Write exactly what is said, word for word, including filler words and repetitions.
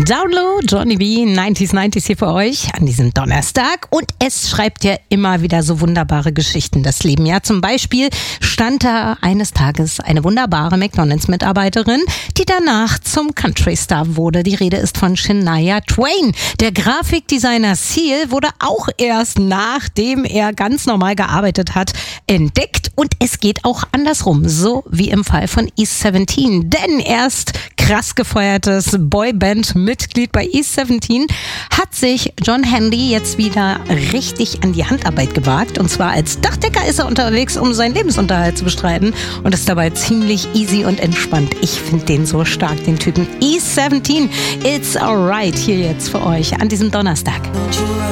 Download Johnny B, neunziger neunzig hier für euch an diesem Donnerstag. Und es schreibt ja immer wieder so wunderbare Geschichten, das Leben. Ja, zum Beispiel stand da eines Tages eine wunderbare McDonalds-Mitarbeiterin, die danach zum Country-Star wurde. Die Rede ist von Shania Twain. Der Grafikdesigner Seal wurde auch erst nachdem er ganz normal gearbeitet hat, entdeckt. Und es geht auch andersrum, so wie im Fall von E siebzehn. Denn erst krass gefeuertes Boyband-Mitglied bei E siebzehn hat sich John Henley jetzt wieder richtig an die Handarbeit gewagt. Und zwar als Dachdecker ist er unterwegs, um seinen Lebensunterhalt zu bestreiten. Und ist dabei ziemlich easy und entspannt. Ich finde den so stark, den Typen. E siebzehn, It's Alright, hier jetzt für euch an diesem Donnerstag.